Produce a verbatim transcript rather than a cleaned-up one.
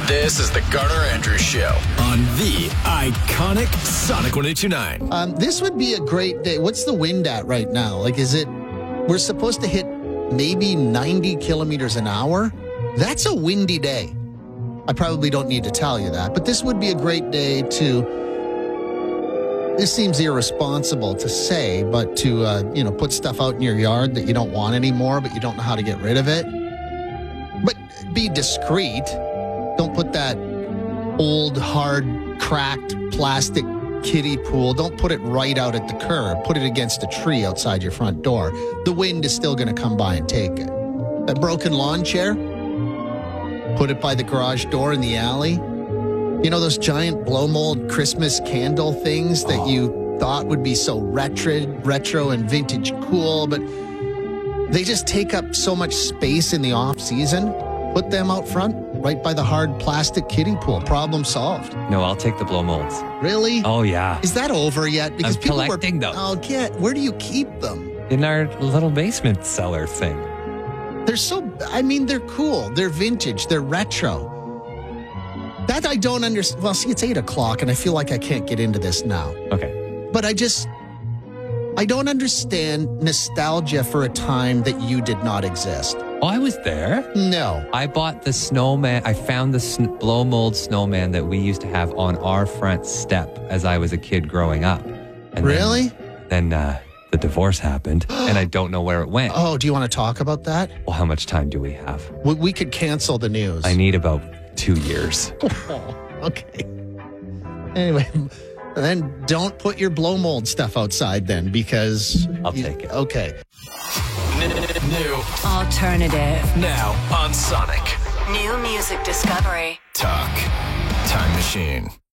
This is the Garner Andrews Show on the iconic Sonic one eighty-nine. Um, this would be a great day. What's the wind at right now? Like, is it, we're supposed to hit maybe ninety kilometers an hour? That's a windy day. I probably don't need to tell you that, but this would be a great day to, this seems irresponsible to say, but to, uh, you know, put stuff out in your yard that you don't want anymore, but you don't know how to get rid of it. But be discreet. Don't put that old, hard, cracked plastic kiddie pool. Don't put it right out at the curb. Put it against a tree outside your front door. The wind is still going to come by and take it. That broken lawn chair, put it by the garage door in the alley. You know those giant blow mold Christmas candle things that oh. you thought would be so retro, retro and vintage cool, but they just take up so much space in the off season. Put them out front, right by the hard plastic kiddie pool. Problem solved. No, I'll take the blow molds. Really? Oh, yeah. Is that over yet? Because I'm people collecting were, them. Oh, get. Where do you keep them? In our little basement cellar thing. They're so, I mean, they're cool. They're vintage. They're retro. That I don't understand. Well, see, it's eight o'clock, and I feel like I can't get into this now. Okay. But I just, I don't understand nostalgia for a time that you did not exist. Oh, I was there. No. I bought the snowman. I found the sn- blow mold snowman that we used to have on our front step as I was a kid growing up. And really? Then, then uh, the divorce happened, and I don't know where it went. Oh, do you want to talk about that? Well, how much time do we have? We, we could cancel the news. I need about two years. Oh, okay. Anyway, then don't put your blow mold stuff outside then, because... I'll you, take it. Okay. New. Alternative. Now on Sonic. New music discovery. Talk. Time Machine.